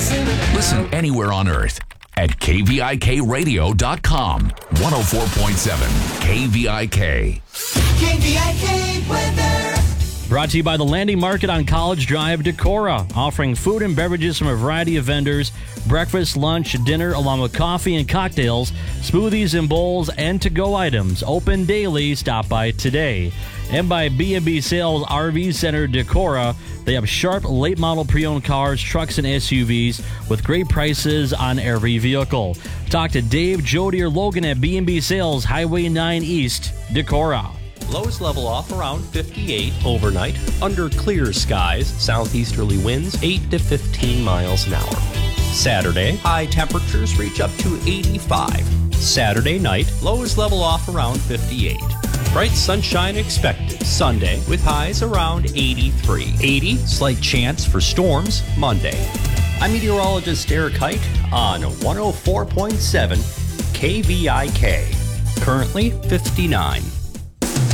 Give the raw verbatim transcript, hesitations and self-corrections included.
Listen anywhere on earth at K V I K radio dot com. one oh four point seven K V I K. K V I K weather. Brought to you by the Landing Market on College Drive, Decorah, offering food and beverages from a variety of vendors, breakfast, lunch, dinner, along with coffee and cocktails, smoothies and bowls, and to-go items. Open daily. Stop by today. And by B and B Sales R V Center, Decorah. They have sharp, late-model pre-owned cars, trucks, and S U Vs with great prices on every vehicle. Talk to Dave, Jody, or Logan at B and B Sales, Highway nine East, Decorah. Lows level off around fifty-eight overnight. Under clear skies, southeasterly winds eight to fifteen miles an hour. Saturday, high temperatures reach up to eighty-five. Saturday night, lows level off around fifty-eight. Bright sunshine expected Sunday with highs around eighty-three. eighty, slight chance for storms Monday. I'm meteorologist Eric Height on one oh four point seven K V I K. Currently fifty-nine.